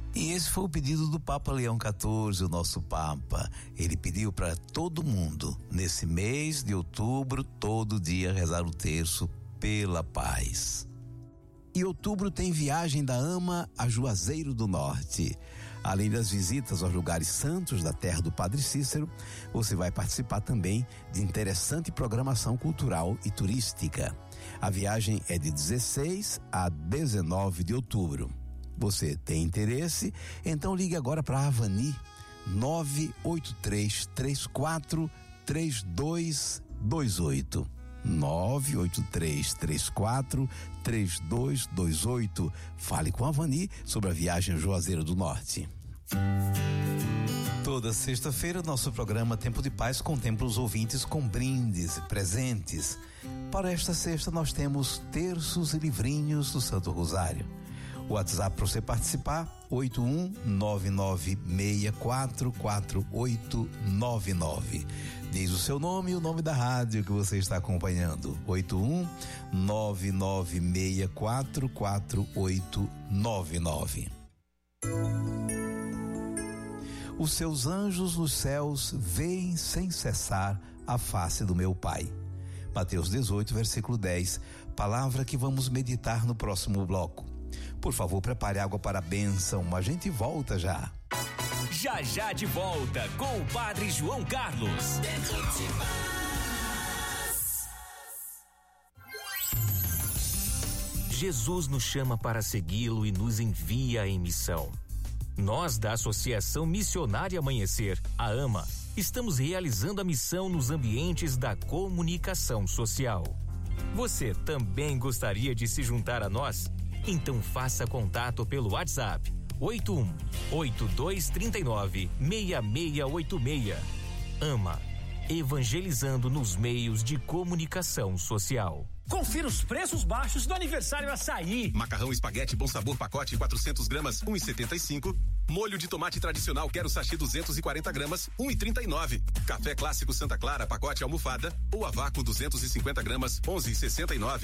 E esse foi o pedido do Papa Leão XIV, o nosso Papa. Ele pediu para todo mundo, nesse mês de outubro, todo dia rezar o terço pela paz. E outubro tem viagem da AMA a Juazeiro do Norte. Além das visitas aos lugares santos da terra do Padre Cícero, você vai participar também de interessante programação cultural e turística. A viagem é de 16 a 19 de outubro. Você tem interesse? Então ligue agora para a Avani 983343228. 983343228. Fale com a Avani sobre a viagem a Juazeiro do Norte. Toda sexta-feira, nosso programa Tempo de Paz contempla os ouvintes com brindes e presentes. Para esta sexta, nós temos terços e livrinhos do Santo Rosário. O WhatsApp para você participar, 81-996448899. Diz o seu nome e o nome da rádio que você está acompanhando. 81-996448899. Os seus anjos nos céus veem sem cessar a face do meu Pai. Mateus 18, versículo 10, palavra que vamos meditar no próximo bloco. Por favor, prepare água para a bênção, a gente volta já. Já já de volta com o Padre João Carlos. Jesus nos chama para segui-lo e nos envia em missão. Nós da Associação Missionária Amanhecer, a AMA, estamos realizando a missão nos ambientes da comunicação social. Você também gostaria de se juntar a nós? Então faça contato pelo WhatsApp 81-8239-6686. AMA, evangelizando nos meios de comunicação social. Confira os preços baixos do aniversário Açaí. Macarrão espaguete Bom Sabor pacote 400 gramas 1,75. Molho de tomate tradicional Quero Sachê 240 gramas 1,39. Café clássico Santa Clara pacote almofada ou a vácuo 250 gramas 11,69.